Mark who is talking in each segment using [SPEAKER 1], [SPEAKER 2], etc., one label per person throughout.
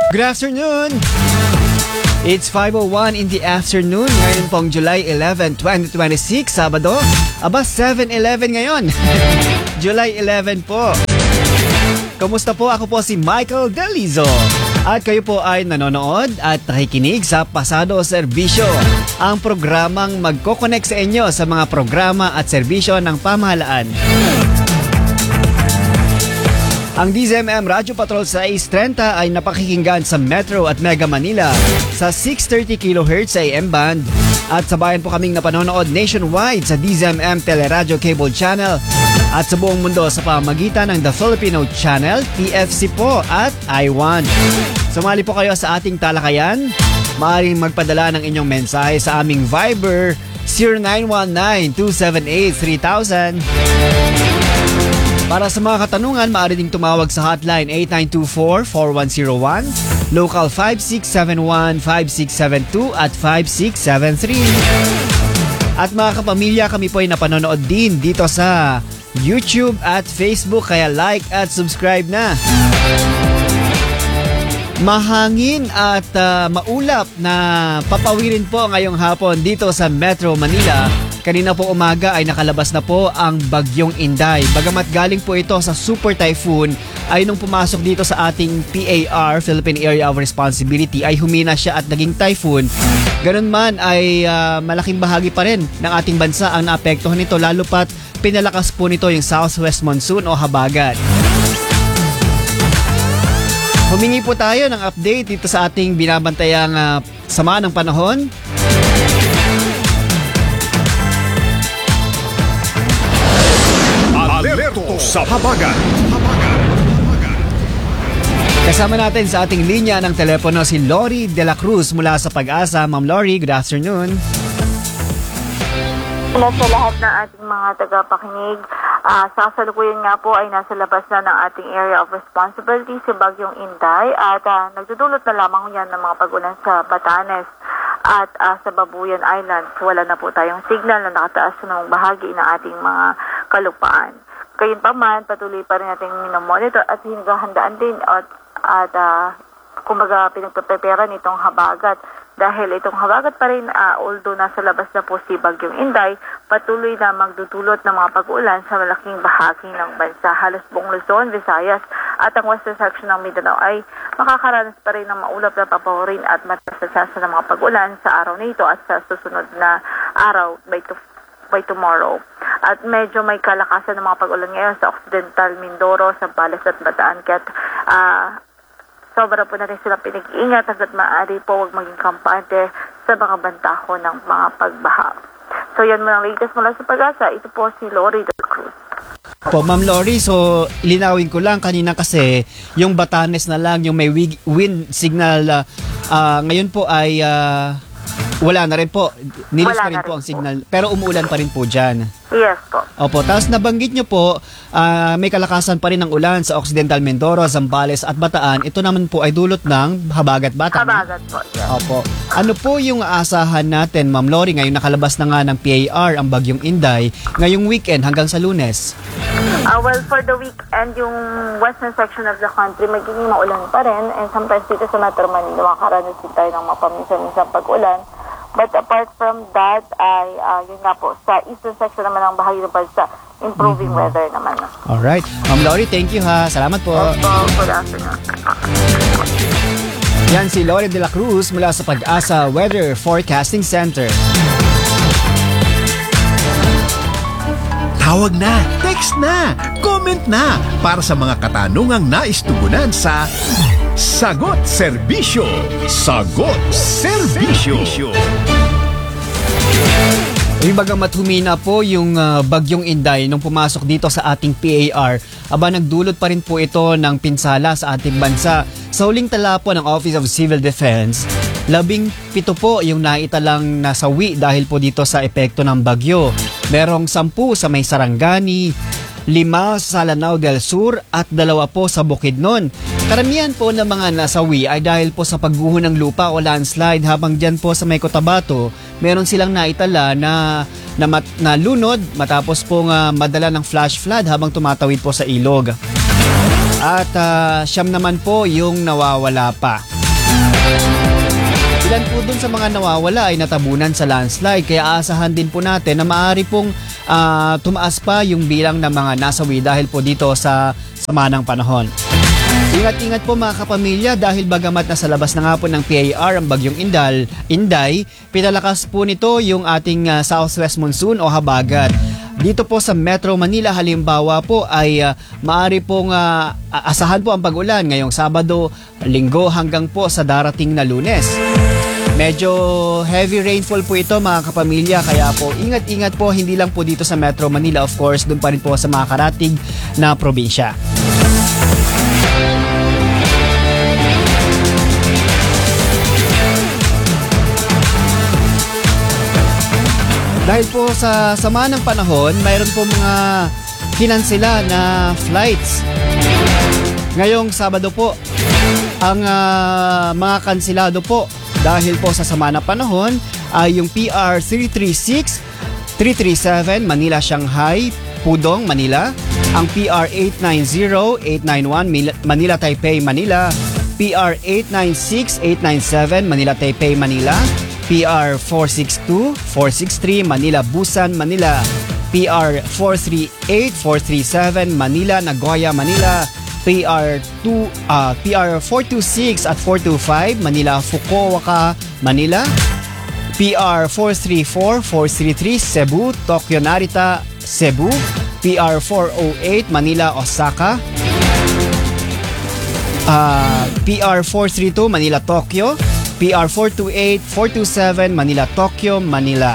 [SPEAKER 1] Good afternoon! It's 5:01 in the afternoon. Ngayon pong July 11, 2026, Sabado. Aba, 7-11 ngayon. July 11 po. Kamusta po? Ako po si Michael Delizo. At kayo po ay nanonood at nakikinig sa Pasado Serbisyo, ang programang magko-connect sa inyo sa mga programa at serbisyo ng pamahalaan. Ang DZMM Radio Patrol sa 630 ay napakikinggan sa Metro at Mega Manila sa 630 kHz sa AM band at sa bayan po kaming napanonood nationwide sa DZMM Teleradio Cable Channel at sa buong mundo sa pamamagitan ng The Filipino Channel, TFC po at I1. Sumali po kayo sa ating talakayan. Maaaring magpadala ng inyong mensahe sa aming Viber 0919-278-3000. Para sa mga katanungan, maaari ding tumawag sa hotline 8924-4101, local 5671, 5672 at 5673. At mga kapamilya, kami po ay napanonood din dito sa YouTube at Facebook, kaya like at subscribe na. Mahangin at maulap na papawirin po ngayong hapon dito sa Metro Manila. Kanina po umaga ay nakalabas na po ang Bagyong Inday. Bagamat galing po ito sa Super Typhoon, ay nung pumasok dito sa ating PAR, Philippine Area of Responsibility, ay humina siya at naging typhoon. Ganun man ay malaking bahagi pa rin ng ating bansa ang naapektuhan nito, lalo pat pinalakas po nito yung Southwest Monsoon o habagat. Humingi po tayo ng update dito sa ating binabantayang sama ng panahon.
[SPEAKER 2] Alerto sa habagat.
[SPEAKER 1] Kasama natin sa ating linya ng telepono si Lori De La Cruz mula sa Pag-asa. Ma'am Lori, good afternoon.
[SPEAKER 3] Hello sa lahat ng ating mga tagapakinig. Sa kasalukuyan nga po ay nasa labas na ng ating area of responsibility si Bagyong Inday at nagdudulot na lamang yan ng mga pag-ulan sa Batanes at sa Babuyan Islands. Wala na po tayong signal na nakataas sa mga bahagi ng ating mga kalupaan. Gayunpaman, patuloy pa rin natin minomonitor at hinahandaan din at kumbaga pinagpapepera nitong habagat. Dahil itong habagat pa rin, although nasa labas na po si Bagyong Inday, patuloy na magdudulot ng mga pag-uulan sa malaking bahagi ng bansa. Halos buong Luzon, Visayas at ang western section ng Mindanao ay makakaranas pa rin ng maulap na papawirin at matasasasa ng mga pag-ulan sa araw na ito at sa susunod na araw by tomorrow. At medyo may kalakasan ng mga pag-ulan ngayon sa Occidental Mindoro, Zambales at Bataan. Kaya't sobra po natin sila pinag-iingat hanggat maaari po huwag maging kampante sa mga bantaho ng mga pagbaha. So yan mo ang latest mula sa Pag-asa. Ito po si Lori De La Cruz.
[SPEAKER 1] Po, Ma'am Lori, so linawin ko lang kanina kasi yung Batanes na lang, yung may wind signal, ngayon po ay wala na rin po. Nilis na rin po ang signal. Pero umuulan pa rin po dyan.
[SPEAKER 3] Yes po.
[SPEAKER 1] Opo. Tapos nabanggit nyo po, may kalakasan pa rin ng ulan sa Occidental Mindoro, Zambales at Bataan. Ito naman po ay dulot ng habagat-bata.
[SPEAKER 3] Habagat po, yes.
[SPEAKER 1] Opo. Ano po yung aasahan natin, Ma'am Lori, ngayon nakalabas na nga ng PAR ang Bagyong Inday, ngayong weekend hanggang sa Lunes?
[SPEAKER 3] Well, for the weekend, yung western section of the country, magiging maulan pa rin. And sometimes dito sa Metro Manila, makakaranas din tayo ng mapaminsan-minsan pag-ulan. But apart from that, yun nga po, sa eastern section naman ng bahagi ng bansa, improving weather naman.
[SPEAKER 1] Alright. Ma'am Lori, thank you ha. Salamat po.
[SPEAKER 3] Good afternoon.
[SPEAKER 1] Yan si Lori De La Cruz mula sa Pag-asa Weather Forecasting Center.
[SPEAKER 2] Tawag na, text na, comment na para sa mga katanungang nais tugunan sa Sagot Serbisyo. Sagot Serbisyo.
[SPEAKER 1] Bagamat humina po yung Bagyong Inday nung pumasok dito sa ating PAR, nagdulot pa rin po ito ng pinsala sa ating bansa. Sa huling tala po ng Office of Civil Defense, 17 po yung naitalang nasawi dahil po dito sa epekto ng bagyo. Merong 10 sa may Sarangani, 5 sa Lanao del Sur at 2 po sa Bukidnon. Karamihan po ng mga nasawi ay dahil po sa pagguho ng lupa o landslide, habang dyan po sa may Cotabato, meron silang naitala na lunod matapos po madala ng flash flood habang tumatawid po sa ilog. At 9 naman po yung nawawala pa. Ilan po dun sa mga nawawala ay natabunan sa landslide, kaya asahan din po natin na maaari pong tumaas pa yung bilang ng mga nasawi dahil po dito sa sama ng panahon. Ingat-ingat po mga kapamilya dahil bagamat nasa labas na nga po ng PAR ang bagyong Inday, pinalakas po nito yung ating southwest monsoon o habagat. Dito po sa Metro Manila halimbawa po ay maaari pong asahan po ang pag-ulan ngayong Sabado, Linggo hanggang po sa darating na Lunes. Medyo heavy rainfall po ito mga kapamilya, kaya po ingat-ingat po hindi lang po dito sa Metro Manila, of course doon pa rin po sa mga karatig na probinsya. Dahil po sa sama ng panahon, mayroon po mga kinansela na flights. Ngayong Sabado po, ang mga kansilado po dahil po sa sama ng panahon ay yung PR 336, 337 Manila-Shanghai, Pudong, Manila. Ang PR 890, 891 Manila-Taipei, Manila. PR 896, 897 Manila-Taipei, Manila. PR 462, 463 Manila-Busan, Manila. PR 438, 437 Manila-Nagoya, Manila. PR 426 at 425 Manila-Fukuoka, Manila. PR 434, 433 Cebu, Tokyo, Narita, Cebu. PR 408 Manila-Osaka. PR 432 Manila-Tokyo. PR 428, 427 Manila-Tokyo, Manila.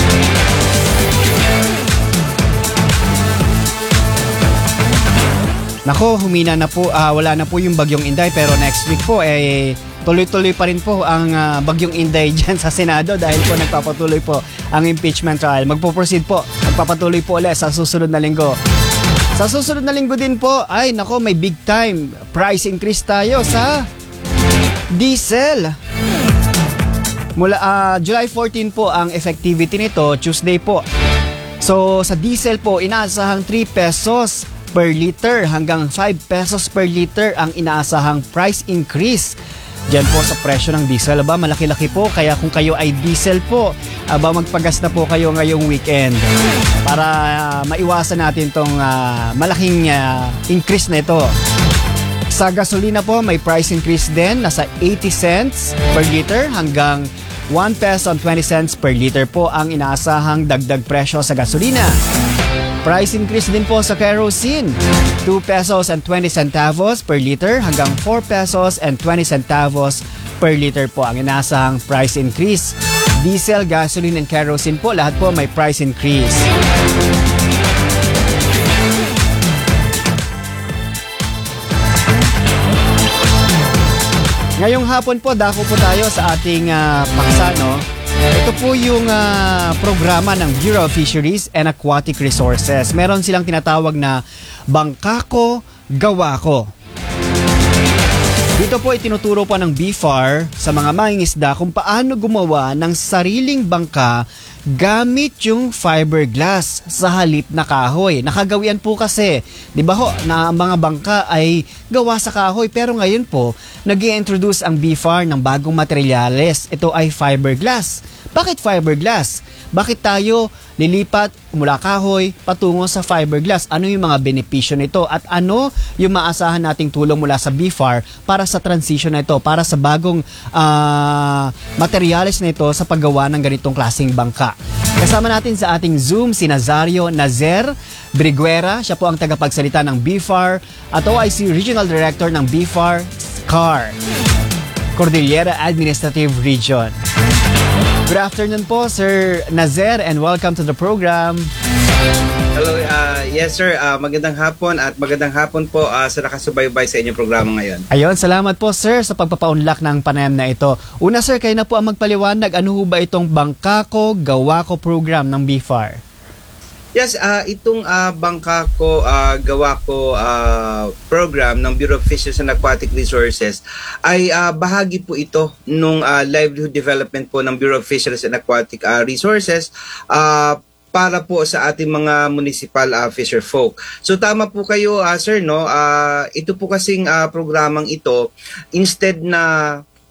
[SPEAKER 1] Nako, humina na po, wala na po yung bagyong Inday, pero next week po tuloy-tuloy pa rin po ang bagyong Inday dyan sa Senado dahil po nagpapatuloy po ang impeachment trial. Magpo-proceed po, magpapatuloy po ulit sa susunod na linggo. Sa susunod na linggo din po, ay nako, may big time price increase tayo sa diesel. Mula July 14 po ang effectivity nito, Tuesday po. So sa diesel po, inaasahang 3 pesos per liter hanggang 5 pesos per liter ang inaasahang price increase. Diyan po sa presyo ng diesel. Aba, malaki-laki po. Kaya kung kayo ay diesel po, magpagas na po kayo ngayong weekend para maiwasan natin tong malaking increase na ito. Sa gasolina po, may price increase din. Nasa 80 cents per liter hanggang 1 peso and 20 cents per liter po ang inaasahang dagdag presyo sa gasolina. Price increase din po sa kerosene. 2 pesos and 20 centavos per liter hanggang 4 pesos and 20 centavos per liter po ang inaasahang price increase. Diesel, gasoline, and kerosene po, lahat po may price increase. Ngayong hapon po, dako po tayo sa ating paksa, no? Ito po yung programa ng Bureau of Fisheries and Aquatic Resources. Meron silang tinatawag na Bangka Ko, Gawa Ko. Dito po itinuturo pa ng BFAR sa mga mangingisda kung paano gumawa ng sariling bangka gamit yung fiberglass sa halip na kahoy. Nakagawian po kasi, di ba ho, na mga bangka ay gawa sa kahoy. Pero ngayon po, nag-i-introduce ang BFAR ng bagong materyales. Ito ay fiberglass. Bakit fiberglass? Bakit tayo lilipat mula kahoy patungo sa fiberglass? Ano yung mga benepisyo nito? At ano yung maasahan nating tulong mula sa BFAR para sa transition na ito, para sa bagong materyales na ito sa paggawa ng ganitong klaseng bangka? Kasama natin sa ating Zoom si Nazer Briguera. Siya po ang tagapagsalita ng BFAR at ako ay si Regional Director ng BFAR CAR, Cordillera Administrative Region. Good afternoon po, Sir Nazer, and welcome to the program.
[SPEAKER 4] Hello, yes sir, magandang hapon at magandang hapon po sa nakasubaybay sa inyong programa ngayon.
[SPEAKER 1] Ayun, salamat po sir sa pagpapaunlak ng panayam na ito. Una sir, kayo na po ang magpaliwanag, ano ho ba itong Bangka Ko, Gawa Ko program ng BFAR?
[SPEAKER 4] Yes, itong Bangka Ko, Gawa Ko program ng Bureau of Fisheries and Aquatic Resources ay bahagi po ito nung livelihood development po ng Bureau of Fisheries and Aquatic Resources para po sa ating mga municipal fisher folk. So tama po kayo sir, no? Ito po kasing programang ito, instead na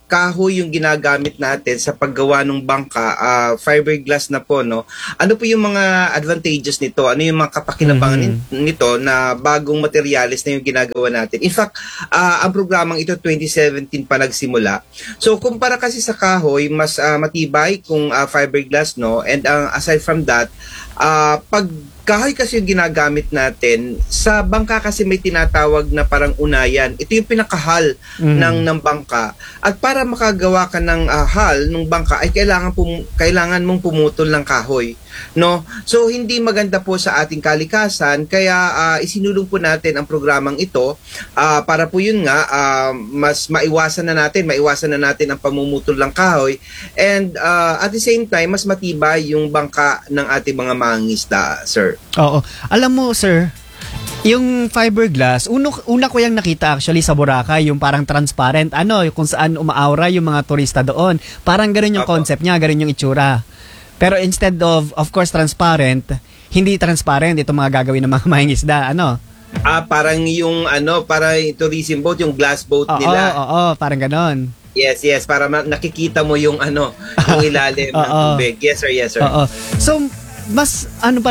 [SPEAKER 4] kahoy yung ginagamit natin sa paggawa ng bangka, fiberglass na po, no? Ano po yung mga advantages nito? Ano yung mga kapakinabangan nito na bagong materyales na yung ginagawa natin? In fact, ang programang ito 2017 pa nagsimula. So kumpara kasi sa kahoy, mas matibay kung fiberglass, no? And aside from that, pag kahoy kasi yung ginagamit natin, sa bangka kasi may tinatawag na parang unayan. Ito yung pinakahal ng bangka. At para makagawa ka ng hal ng bangka ay kailangan mong pumutol ng kahoy, no? So hindi maganda po sa ating kalikasan, kaya isinulong po natin ang programang ito para po yun nga mas maiwasan na natin ang pamumutol ng kahoy, and at the same time mas matibay yung bangka ng ating mga mangingisda, sir.
[SPEAKER 1] Oo. Alam mo, sir, yung fiberglass, una ko yung nakita actually sa Boracay, yung parang transparent, kung saan umaaura yung mga turista doon. Parang ganun yung concept niya, ganun yung itsura. Pero instead of course, transparent, hindi transparent itong mga gagawin ng mga mangingisda,
[SPEAKER 4] Parang yung parang tourism boat, yung glass boat nila.
[SPEAKER 1] Oo, parang ganon.
[SPEAKER 4] Yes, para nakikita mo yung yung ilalim ng tubig. Yes, sir.
[SPEAKER 1] Oo. So, mas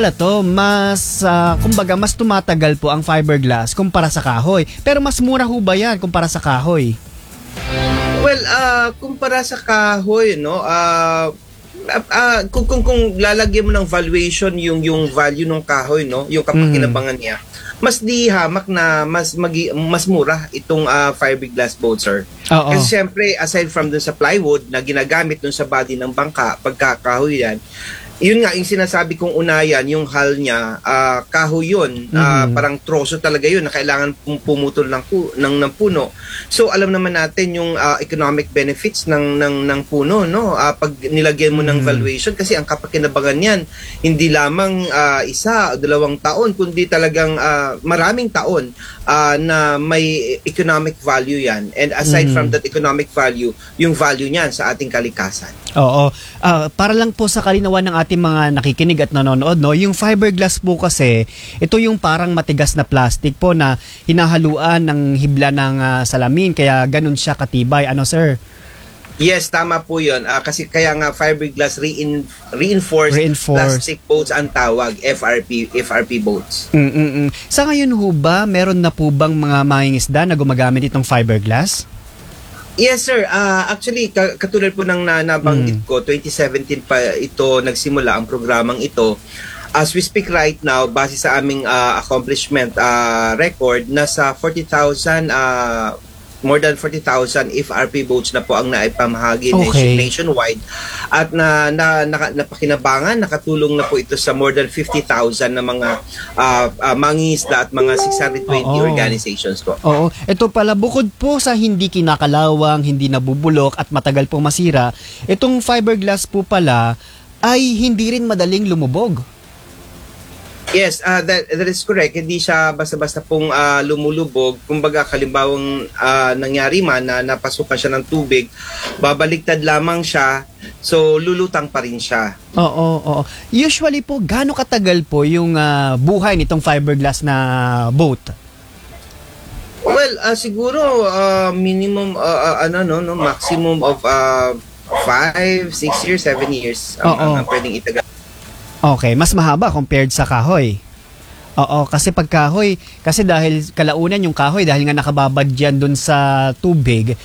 [SPEAKER 1] kumbaga mas tumatagal po ang fiberglass kumpara sa kahoy. Pero mas mura ho ba yan kumpara sa kahoy?
[SPEAKER 4] Well, kumpara sa kahoy, no, kung lalagyan mo ng valuation yung value ng kahoy, no, yung kapakinabangan niya, mas di hamak na mas mura itong fiberglass boat, sir. Kasi syempre, aside from dun sa plywood na ginagamit dun sa body ng bangka, pagkakahoy yan, yun nga, yung sinasabi kong unayan, yung hull niya, kahoy yun. Parang troso talaga yun na kailangan pumutol ng puno. So, alam naman natin yung economic benefits ng puno, no? Pag nilagyan mo ng valuation, kasi ang kapakinabangan yan, hindi lamang 1 o 2 taon, kundi talagang maraming taon na may economic value yan. And aside from that economic value, yung value niyan sa ating kalikasan.
[SPEAKER 1] Oo. Para lang po sa kalinawan ng ating mga nakikinig at nanonood, no, yung fiberglass po kasi, ito yung parang matigas na plastic po na hinahaluan ng hibla ng salamin, kaya ganun siya katibay. Sir?
[SPEAKER 4] Yes, tama po yun. Kasi kaya nga fiberglass reinforced plastic boats ang tawag, FRP boats.
[SPEAKER 1] Sa ngayon ho ba, meron na po bang mga mangingisda na gumagamit itong fiberglass?
[SPEAKER 4] Yes, sir. Actually, katulad po ng nabanggit ko, 2017 pa ito nagsimula ang programang ito. As we speak right now, base sa aming accomplishment record, nasa 40,000 more than 40,000 FRP boats na po ang naipamahagi nationwide. At napakinabangan, nakatulong na po ito sa more than 50,000 na mga mangingisda at mga 620 organizations po.
[SPEAKER 1] Oo. Ito pala, bukod po sa hindi kinakalawang, hindi nabubulok at matagal pong masira, itong fiberglass po pala ay hindi rin madaling lumubog.
[SPEAKER 4] Yes, that is correct. Hindi siya basta-basta pong lumulubog. Kumbaga, kalimbawang nangyari man na napasukan siya ng tubig, babaliktad lamang siya, so lulutang pa rin siya.
[SPEAKER 1] Oo. Usually po, gaano katagal po yung buhay nitong fiberglass na boat?
[SPEAKER 4] Well, siguro minimum maximum of 5, 6 years, 7 years ang pwedeng itagal.
[SPEAKER 1] Okay, mas mahaba compared sa kahoy. Oo, kasi pag kahoy, kasi dahil kalaunan yung kahoy, dahil nga nakababad dyan dun sa tubig,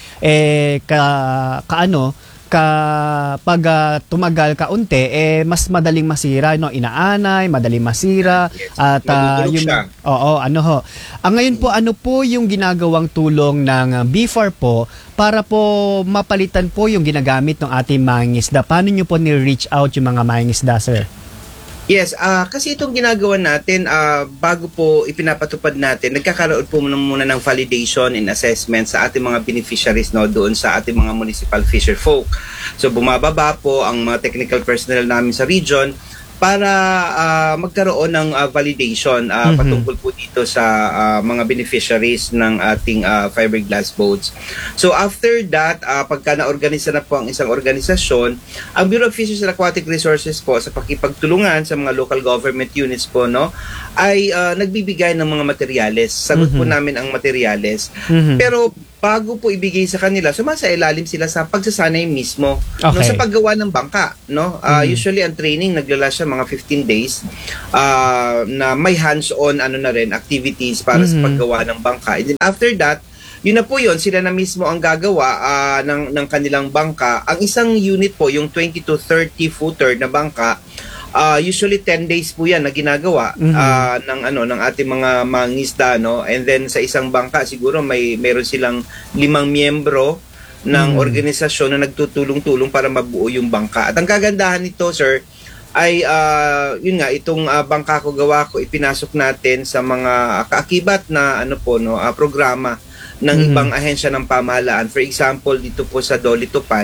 [SPEAKER 1] pag tumagal kaunti, mas madaling masira, no? Inaanay, madaling masira, at yung Ang ngayon po, ano po yung ginagawang tulong ng BFAR po para po mapalitan po yung ginagamit ng ating mangingisda? Paano nyo po ni-reach out yung mga mangingisda, sir?
[SPEAKER 4] Yes, kasi itong ginagawa natin, bago po ipinapatupad natin, nagkakaroon po muna ng validation and assessment sa ating mga beneficiaries, no, doon sa ating mga municipal fisher folk. So bumababa po ang mga technical personnel namin sa region para magkaroon ng validation patungkol po dito sa mga beneficiaries ng ating fiberglass boats. So after that, pagka na-organisa na po ang isang organisasyon, ang Bureau of Fisheries and Aquatic Resources po sa pakipagtulungan sa mga local government units po, no, ay nagbibigay ng mga materyales. Sagot po namin ang materyales. Pero bago po ibigay sa kanila, sumasailalim sila sa pagsasanay mismo no,
[SPEAKER 1] Okay.
[SPEAKER 4] sa paggawa ng bangka. No? Usually, ang training, naglala siya mga 15 days na may hands-on na rin, activities para sa paggawa ng bangka. And then after that, yun na po yun, sila na mismo ang gagawa ng kanilang bangka. Ang isang unit po, yung 20 to 30 footer na bangka, usually 10 days po yan na ginagawa ng ating mga mangisda, no? And then sa isang bangka siguro meron silang 5 miyembro ng organisasyon na nagtutulong-tulong para mabuo yung bangka. At ang kagandahan nito, sir, ay yun nga, itong bangka ko gawa ko, ipinasok natin sa mga kaakibat na programa ng ibang ahensya ng pamahalaan. For example, dito po sa Doli Tupad.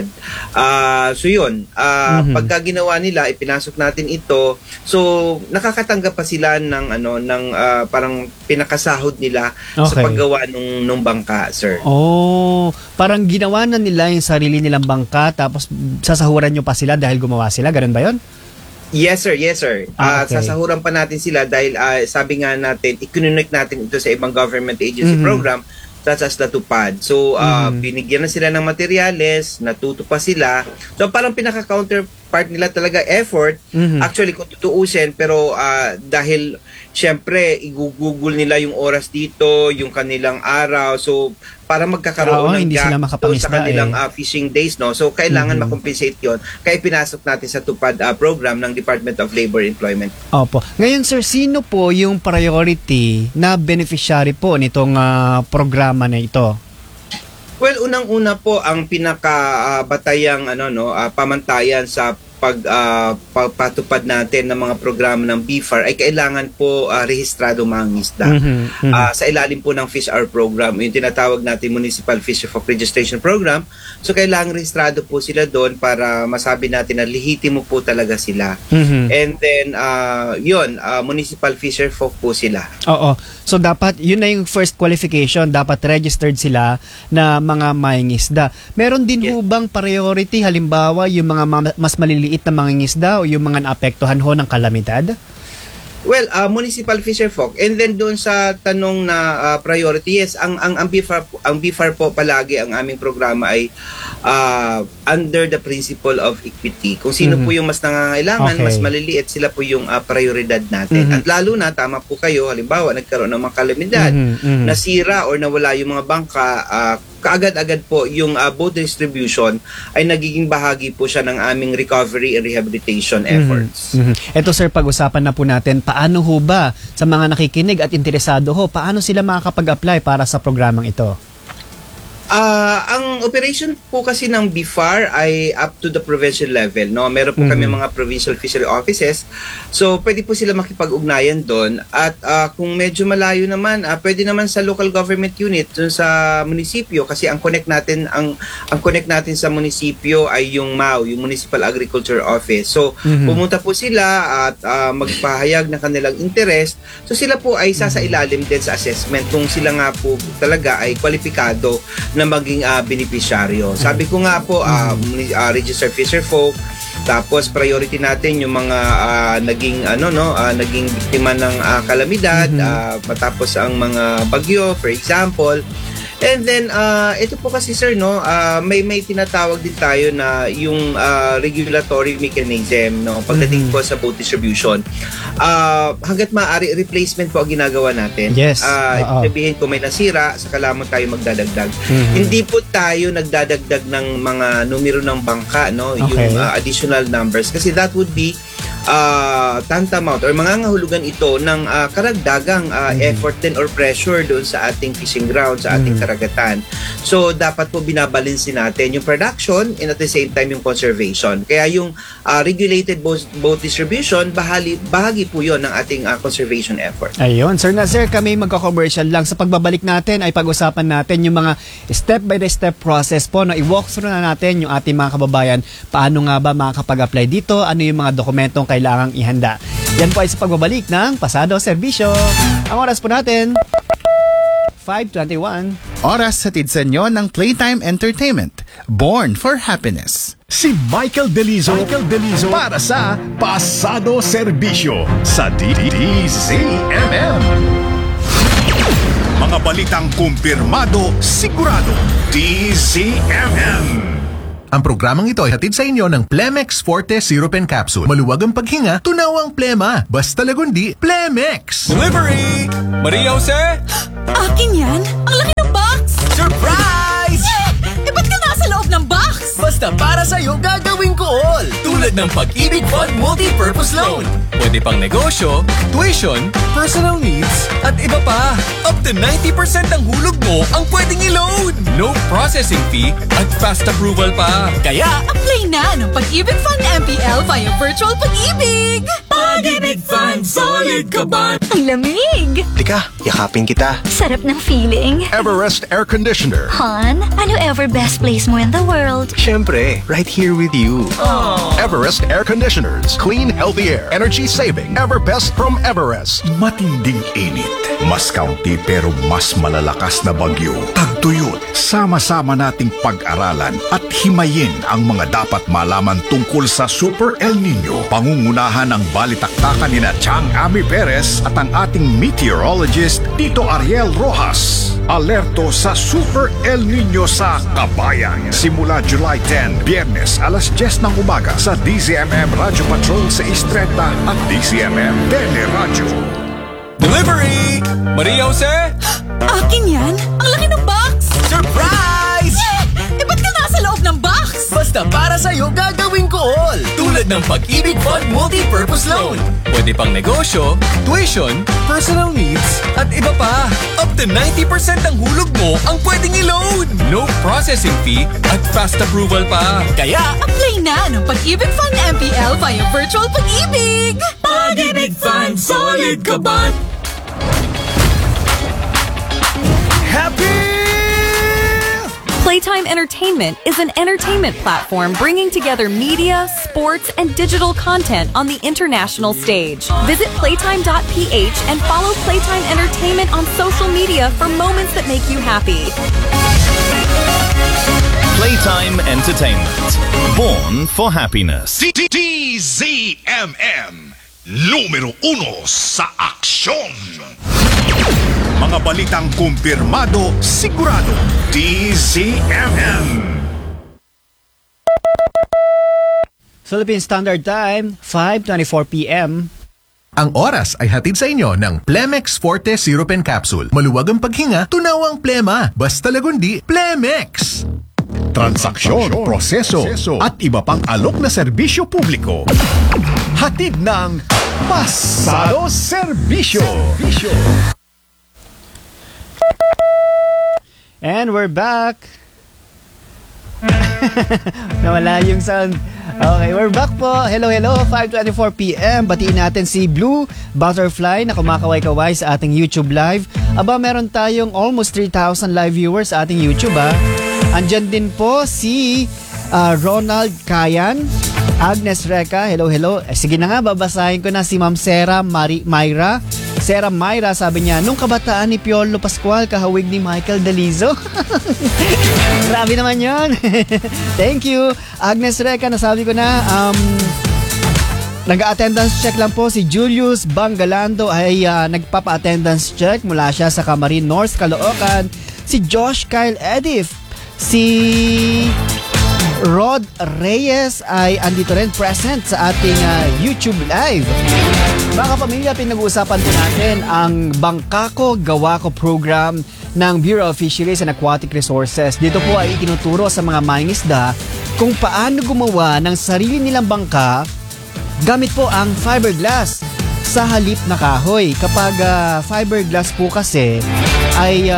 [SPEAKER 4] So yun, pagka ginawa nila, ipinasok natin ito. So nakakatanggap pa sila ng parang pinakasahod nila sa
[SPEAKER 1] Okay.
[SPEAKER 4] paggawa nung bangka, sir.
[SPEAKER 1] Oh, parang ginawa na nila yung sarili nilang bangka tapos sasahuran nyo pa sila dahil gumawa sila, ganun ba yun?
[SPEAKER 4] Yes, sir. Yes, sir.
[SPEAKER 1] Okay.
[SPEAKER 4] Sasahuran pa natin sila dahil sabi nga natin, i-connect natin ito sa ibang government agency program such as the Tupad. So, binigyan na sila ng materyales, natuto pa sila. So, parang pinaka-counterpart nila talaga effort. Actually, kung tutuusin, pero dahil syempre, i-google nila yung oras dito, yung kanilang araw. So, para magkakaroon ng
[SPEAKER 1] hindi
[SPEAKER 4] gap
[SPEAKER 1] sila
[SPEAKER 4] doon
[SPEAKER 1] makapangisda
[SPEAKER 4] sa kanilang fishing days, no? So, kailangan makompensate yon. Kaya pinasok natin sa Tupad program ng Department of Labor and Employment.
[SPEAKER 1] Opo. Ngayon sir, sino po yung priority na beneficiary po nitong programa na ito?
[SPEAKER 4] Well, unang-una po ang pinakabatayang pamantayan sa pagpatupad natin ng mga programa ng BFAR ay kailangan po rehistrado mangingisda. Sa ilalim po ng FishR program, yung tinatawag natin Municipal Fishery Registration Program. So kailangan rehistrado po sila doon para masabi natin na lehitimo po talaga sila. And then Municipal Fisher Folk po sila.
[SPEAKER 1] Oo. So dapat yun na yung first qualification, dapat registered sila na mga mangingisda. Meron din ho bang priority, halimbawa yung mga mas maliliit na mangingisda o yung mga naapektuhan ho ng kalamidad?
[SPEAKER 4] Well, municipal fisher folk. And then doon sa tanong na priority, yes, ang BFAR po palagi, ang aming programa ay under the principle of equity. Kung sino po yung mas nangangailangan,
[SPEAKER 1] Okay.
[SPEAKER 4] mas maliliit, sila po yung prioridad natin. At lalo na, tama po kayo, halimbawa, nagkaroon ng mga kalamidad, nasira or nawala yung mga bangka, kaagad-agad po yung boat distribution ay nagiging bahagi po siya ng aming recovery and rehabilitation efforts.
[SPEAKER 1] Ito sir, pag-usapan na po natin, paano ho ba sa mga nakikinig at interesado ho, paano sila makakapag-apply para sa programang ito?
[SPEAKER 4] Ang operation po kasi ng BFAR ay up to the provincial level, no? Meron po kami mga provincial fishery offices. So, pwede po sila makipag-ugnayan doon. At kung medyo malayo naman, pwede naman sa local government unit doon sa munisipyo kasi ang connect natin sa munisipyo ay yung MAO, yung Municipal Agriculture Office. So, pumunta po sila at magpahayag ng kanilang interest. So, sila po ay sasailalim din sa assessment kung sila nga po talaga ay kwalipikado na maging beneficiaryo. Sabi ko nga po, registered fisher folk, tapos priority natin yung mga naging biktima ng kalamidad, matapos ang mga bagyo, for example. And then ito po kasi sir, no, may tinatawag din tayo na yung regulatory mechanism, no, pagdating po sa boat distribution. Hangga't maaari replacement po ang ginagawa natin.
[SPEAKER 1] Yes.
[SPEAKER 4] Sabihin ko may nasira, saka lamang tayo magdadagdag. Hindi po tayo nagdadagdag ng mga numero ng bangka, no,
[SPEAKER 1] Okay.
[SPEAKER 4] yung additional numbers kasi that would be tantamount or mangangahulugan ito ng karagdagang effort din or pressure doon sa ating fishing ground, sa ating karagatan. So, dapat po binabalansin natin yung production and at the same time yung conservation. Kaya yung regulated boat distribution, bahagi po yon ng ating conservation effort.
[SPEAKER 1] Ayun, sir kami magka-commercial lang. Sa pagbabalik natin ay pag-usapan natin yung mga step-by-step process po, no? I-walk through na natin yung ating mga kababayan. Paano nga ba makakapag-apply dito? Ano yung mga dokumentong kailangang ihanda? Yan po ay sa pagbabalik ng Pasado Serbisyo. Ang oras po natin, 5:21.
[SPEAKER 5] Oras hatid sa inyo ng Playtime Entertainment. Born for Happiness.
[SPEAKER 2] Si Michael Delizo para sa Pasado Serbisyo sa DZMM. Mga balitang kumpirmado, sigurado. DZMM. Ang programang ito ay hatid sa inyo ng Plemex Forte Syrup and Capsule. Maluwag ang paghinga, tunaw ang plema. Basta lagundi, Plemex!
[SPEAKER 6] Delivery! Maria Jose?
[SPEAKER 7] Akin yan? Ang laki ng box!
[SPEAKER 6] Surprise!
[SPEAKER 7] Ba't ka nasa loob ng box?
[SPEAKER 6] Basta para sa'yo gagawin ko all! Tulad ng Pag-ibig Fund Multi-Purpose Loan. Pwede pang negosyo, tuition, personal needs, at iba pa. Up to 90% ng hulog mo ang pwedeng i-loan. No processing fee at fast approval pa. Kaya,
[SPEAKER 7] Apply na ng Pag-ibig Fund MPL via Virtual Pag-ibig!
[SPEAKER 6] Pag-ibig Fund, solid ka ba?
[SPEAKER 8] Ang lamig!
[SPEAKER 9] Tika, yakapin kita.
[SPEAKER 8] Sarap ng feeling.
[SPEAKER 2] Everest Air Conditioner.
[SPEAKER 8] Han, ano ever best place mo in the world?
[SPEAKER 9] Siyempre, right here with you.
[SPEAKER 2] Everest Air Conditioners. Clean, healthy air. Energy saving. Everbest from Everest. Matinding init. Mas kaunti pero mas malalakas na bagyo. Tagtuyot. Sama-sama nating pag-aralan at himayin ang mga dapat malaman tungkol sa Super El Nino. Pangungunahan ng balitaktakan ni Chang Ami Perez at ang ating meteorologist Tito Ariel Rojas. Alerto sa Super El Nino sa Kabayan. Simula July 10, Biyernes, alas 10 ng umaga sa DZMM Radio Patrol sa Istreta at DZMM Teleradyo.
[SPEAKER 6] delivery! Maria Jose?
[SPEAKER 7] Akin yan? Ang laki ng box!
[SPEAKER 6] Surprise!
[SPEAKER 7] Ba't ka nasa loob ng box?
[SPEAKER 6] Basta para sa'yo gagawin ko all. Tulad ng Pag-ibig Fund Multi-Purpose Loan. Pwede pang negosyo, tuition, personal needs, at iba pa. Up to 90% ng hulog mo ang pwedeng i-loan. No processing fee at fast approval pa. Kaya,
[SPEAKER 7] Apply na ng Pag-ibig Fund MPL via Virtual Pag-ibig!
[SPEAKER 6] Pag-ibig Fund, solid ka ba? Happy!
[SPEAKER 10] Playtime Entertainment is an entertainment platform bringing together media, sports, and digital content on the international stage. Visit playtime.ph and follow Playtime Entertainment on social media for moments that make you happy.
[SPEAKER 11] Playtime Entertainment. Born for happiness.
[SPEAKER 2] DZMM. Numero 1 sa aksyon. Mga balitang kumpirmado, sigurado. DZMM.
[SPEAKER 1] Philippine Standard Time, 5:24 p.m.
[SPEAKER 2] Ang oras ay hatid sa inyo ng Plemex Forte Syrup and Capsule. Maluwag ang paghinga, tunaw ang plema. Basta lagundi, Plemex. Transaksyon, proseso, at iba pang alok na serbisyo publiko. Hatid ng Pasado Serbisyo.
[SPEAKER 1] And we're back. Nawala yung sound. Okay, we're back po. Hello, 5:24 p.m. Batiin natin si Blue Butterfly na kumakaway-kaway sa ating YouTube Live. Aba, meron tayong almost 3,000 live viewers sa ating YouTube, Andyan din po si Ronald Kayan, Agnes Reca, hello. Sige na nga, babasahin ko na si Ma'am Sarah Myra. Sarah Myra, sabi niya, nung kabataan ni Piolo Pascual, kahawig ni Michael Dalizo. Grabe naman yun. Thank you. Agnes Reca, nasabi ko na, nag-attendance check lang po si Julius Bangalando ay nagpapa-attendance check mula siya sa Camarin North, Caloocan. Si Josh Kyle Edif, si Rod Reyes ay andito rin present sa ating YouTube Live. Mga kapamilya, pinag-uusapan po natin ang Bangka Ko Gawa Ko program ng Bureau of Fisheries and Aquatic Resources. Dito po ay itinuturo sa mga mangingisda kung paano gumawa ng sarili nilang bangka gamit po ang fiberglass sa halip na kahoy. Kapag fiberglass po kasi ay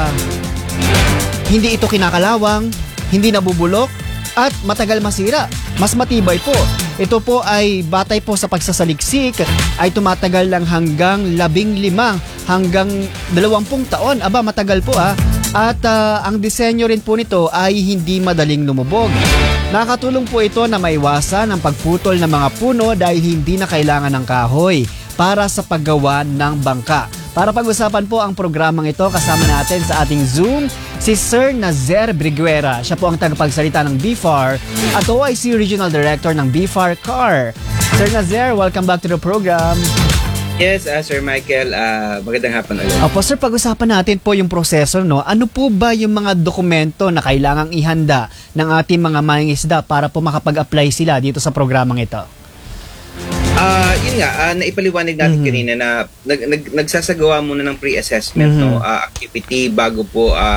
[SPEAKER 1] hindi ito kinakalawang, hindi nabubulok, at matagal masira. Mas matibay po. Ito po ay batay po sa pagsasaliksik ay tumatagal lang hanggang 15 hanggang 20 taon. Aba, matagal po At ang disenyo rin po nito ay hindi madaling lumubog. Nakatulong po ito na maiwasan ang pagputol ng mga puno dahil hindi na kailangan ng kahoy para sa paggawa ng bangka. Para pag-usapan po ang programang ito, kasama natin sa ating Zoom si Sir Nazer Briguera. Siya po ang tagapagsalita ng BFAR at ako ay si Regional Director ng BFAR CAR. Sir Nazer, welcome back to the program.
[SPEAKER 4] Yes, Sir Michael, magandang hapon ulit.
[SPEAKER 1] Opo sir, pag-usapan natin po yung proseso, no? Ano po ba yung mga dokumento na kailangang ihanda ng ating mga mangingisda para po makapag-apply sila dito sa programang ito?
[SPEAKER 4] Yun nga, naipaliwanag natin kanina na nagsasagawa muna ng pre-assessment, no, activity bago po